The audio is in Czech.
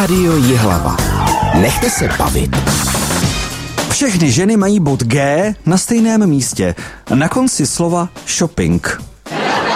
Rádio Jihlava. Nechte se bavit. Všechny ženy mají bod G na stejném místě, na konci slova shopping.